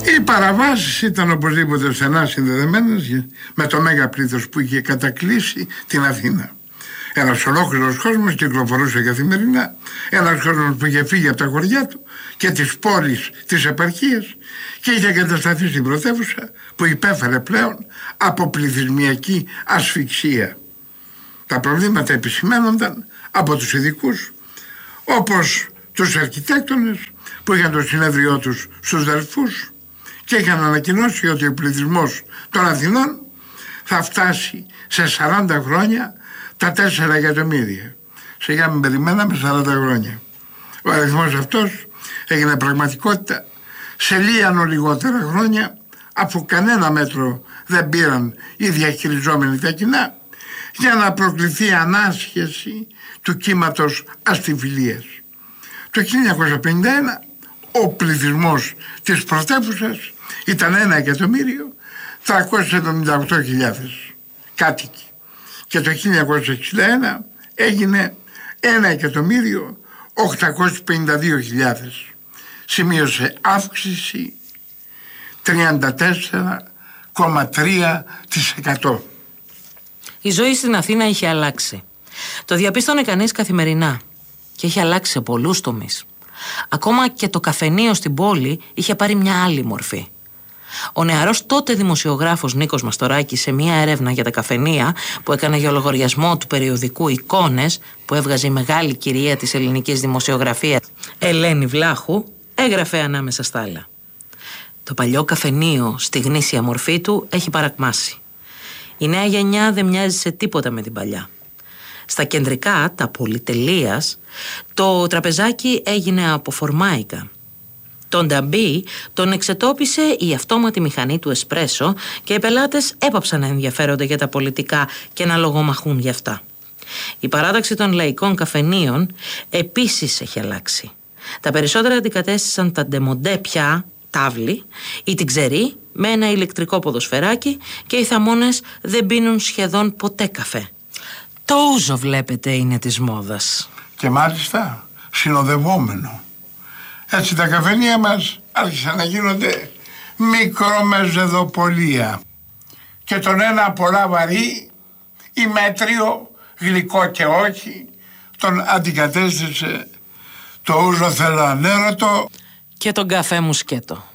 Οι παραβάσεις ήταν οπωσδήποτε στενά συνδεδεμένες με το μέγα πλήθος που είχε κατακλείσει την Αθήνα. Ένας ολόκληρος κόσμος κυκλοφορούσε καθημερινά, ένας κόσμος που είχε φύγει από τα χωριά του και τις πόλεις της επαρχίας και είχε εγκατασταθεί στην πρωτεύουσα που υπέφερε πλέον από πληθυσμιακή ασφυξία. Τα προβλήματα επισημαίνονταν από τους ειδικούς, όπως τους αρχιτέκτονες που είχαν το συνέδριό τους στους Δελφούς και είχαν ανακοινώσει ότι ο πληθυσμός των Αθηνών θα φτάσει σε 40 χρόνια τα 4 εκατομμύρια. Σιγά μην περιμέναμε 40 χρόνια. Ο αριθμός αυτός έγινε πραγματικότητα σε λίγα λιγότερα χρόνια, αφού κανένα μέτρο δεν πήραν οι διαχειριζόμενοι τα κοινά για να προκληθεί ανάσχεση του κύματος αστιφιλίας. Το 1951 ο πληθυσμός της πρωτεύουσας ήταν 1.378.000 κάτοικοι και το 1961 έγινε 1.852.000. Σημείωσε αύξηση 34,3%. Η ζωή στην Αθήνα είχε αλλάξει. Το διαπίστωνε κανείς καθημερινά και είχε αλλάξει σε πολλούς τομείς. Ακόμα και το καφενείο στην πόλη είχε πάρει μια άλλη μορφή. Ο νεαρός τότε δημοσιογράφος Νίκος Μαστοράκης, σε μια έρευνα για τα καφενεία που έκανε για λογαριασμό του περιοδικού Εικόνες, που έβγαζε η μεγάλη κυρία της ελληνικής δημοσιογραφίας Ελένη Βλάχου, έγραφε ανάμεσα στα άλλα: το παλιό καφενείο στη γνήσια μορφή του έχει παρακμάσει. Η νέα γενιά δεν μοιάζει σε τίποτα με την παλιά. Στα κεντρικά, τα πολυτελείας, το τραπεζάκι έγινε από φορμάικα. Τον ταμπί τον εξετόπισε η αυτόματη μηχανή του εσπρέσο και οι πελάτες έπαψαν να ενδιαφέρονται για τα πολιτικά και να λογομαχούν γι' αυτά. Η παράταξη των λαϊκών καφενείων επίσης έχει αλλάξει. Τα περισσότερα αντικατέστησαν τα ντεμοντέ πια, τάβλη, ή την ξερή με ένα ηλεκτρικό ποδοσφαιράκι και οι θαμώνες δεν πίνουν σχεδόν ποτέ καφέ. Το ούζο, βλέπετε, είναι της μόδας. Και μάλιστα συνοδευόμενο. Έτσι τα καφενεία μας άρχισαν να γίνονται μικρομεζεδοπολία. Και τον ένα πολλά βαρύ ή μέτριο, γλυκό και όχι, τον αντικατέστησε το ούζο θέλω ανέρωτο και τον καφέ μου σκέτο.